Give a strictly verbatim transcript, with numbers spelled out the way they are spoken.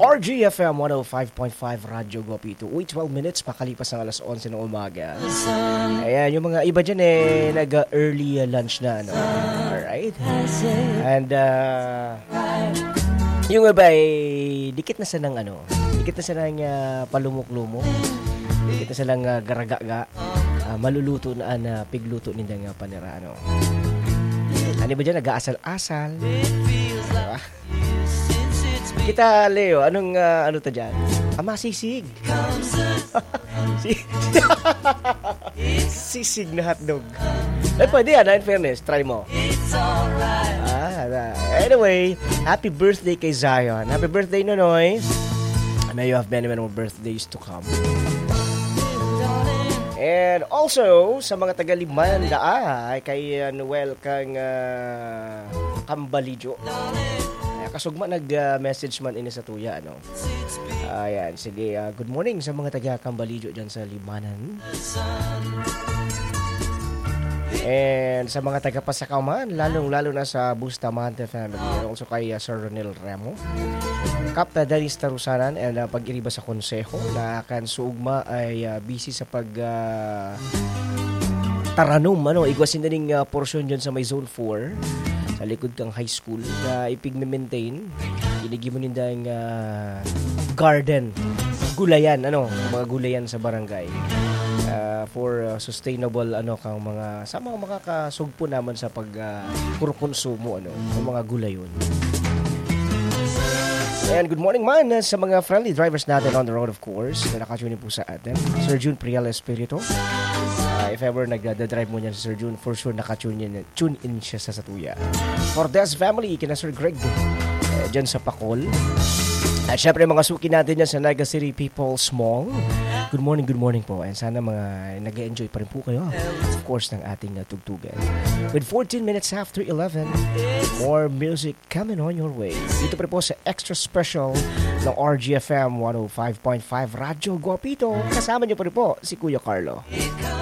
R G F M one oh five point five Radyo Guapito. Uy, twelve minutes pakalipas ng alas eleven ng umaga. Ayan, yung mga iba dyan eh, nag-early lunch na, ano. Alright? And, uh, yung iba eh, dikit na sa ng, ano, dikit na sa ng uh, palumok-lumok. Dikit na sa ng uh, garaga-ga. Uh, maluluto na, na pigluto nila nga panira, ano. Ano ba dyan, nag-aasal-asal. Diba? Kita, Leo, anong, uh, ano to dyan? Ah, masisig. Sisig na hotdog. Eh, pwede yan, in fairness. Try mo. Ah, anyway, happy birthday kay Zion. Happy birthday, Nonoy. May you have many, many more birthdays to come. And also, sa mga taga-Limanda, ay kay uh, Noel kang uh, Kambalijo. Ay, kasugma nag-message uh, man ini sa tuya, ano? Ayan, sige. Uh, good morning sa mga taga-Kambalijo dyan sa Limanan. And sa mga taga-Pasakaw man, lalong-lalo na sa Bustamante family. And also kay uh, Sir Ronel Remo. Kapta Dennis Tarusanan and uh, pag-iriba sa konseho na kan suugma ay uh, busy sa pag uh, taranom, ano, igwasin na ning uh, portion dyan sa may zone four sa likod kang high school na ipig-maintain iligi mo ninda yung uh, garden gulayan, ano, mga gulayan sa barangay uh, for uh, sustainable, ano, kang mga sa mga makakasugpo naman sa pag uh, puro konsumo, ano, ng mga gulayon. And good morning man sa mga friendly drivers natin on the road, of course, na nakatune po sa atin. Sir June Priel Espirito. Uh, if ever nagdadrive mo niyan si Sir June, for sure nakatune in, tune in siya sa Satuya. For this family, kina Sir Greg, uh, dyan sa Pacol. At syempre mga suki natin dyan sa Naga City People Small. Good morning, good morning po. And sana mga nag-enjoy pa rin po kayo, of course, ng ating uh, tugtugan. With fourteen minutes after eleven, more music coming on your way. Dito pa rin po sa extra special ng R G F M one oh five point five Radyo Guapito. Kasama niyo pa rin po si Kuya Carlo.